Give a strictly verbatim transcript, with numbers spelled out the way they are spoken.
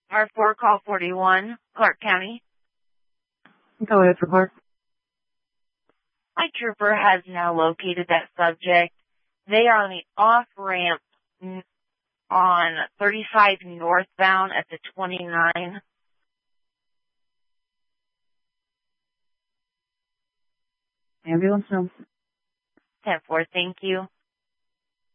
R four call forty-one, Clark County. Go ahead for Clark. My trooper has now located that subject. They are on the off-ramp on thirty-five northbound at the twenty-nine. Ambulance, no. ten four, thank you.